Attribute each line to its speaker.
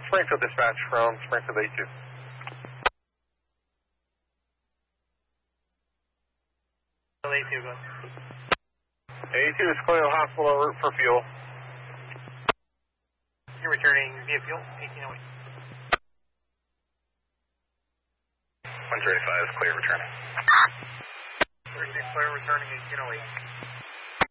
Speaker 1: Springfield dispatch from Springfield 82.
Speaker 2: 82, go.
Speaker 1: 82 is Colonial Hospital en route for fuel.
Speaker 2: You're returning via fuel, 1808.
Speaker 1: 135 is clear returning.
Speaker 2: 36 clear returning 1808.